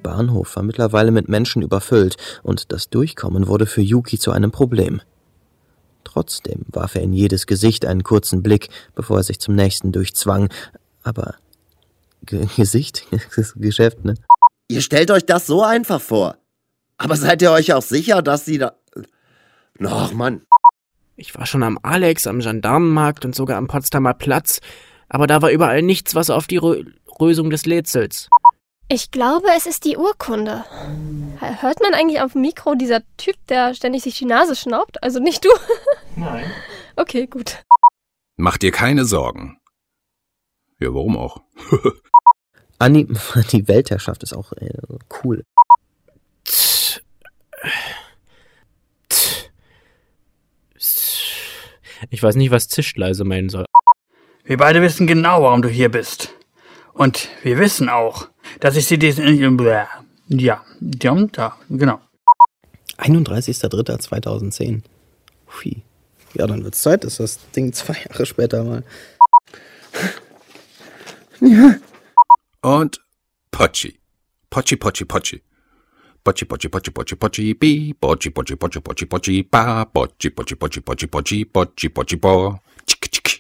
Bahnhof war mittlerweile mit Menschen überfüllt und das Durchkommen wurde für Yuki zu einem Problem. Trotzdem warf er in jedes Gesicht einen kurzen Blick, bevor er sich zum nächsten durchzwang. Aber Gesicht? Das ist Geschäft, ne? Ihr stellt euch das so einfach vor. Aber seid ihr euch auch sicher, dass sie da... Ach, Mann. Ich war schon am Alex, am Gendarmenmarkt und sogar am Potsdamer Platz, aber da war überall nichts, was auf die Lösung des Rätsels. Ich glaube, es ist die Urkunde. Hört man eigentlich auf dem Mikro dieser Typ, der ständig sich die Nase schnaubt? Also nicht du? Nein. Okay, gut. Mach dir keine Sorgen. Ja, warum auch? Anni, die Weltherrschaft ist auch cool. Ich weiß nicht, was Zischleise meinen soll. Wir beide wissen genau, warum du hier bist. Und wir wissen auch, dass ich sie diesen... Ja, da, genau. 31.03.2010. Hui. Ja, dann wird's Zeit, dass das Ding 2 Jahre später mal... Ja. Und Pochi. Pochi, Pochi, Pochi. Pochi, Pochi, Pochi, Pochi, Pochi, bi. Pochi, Pochi, Pochi, Pochi, Pochi, ba. Pochi, Pochi, Pochi, Pochi, Pochi, Pochi, Pochi, Pochi, po. Tschik, tschik.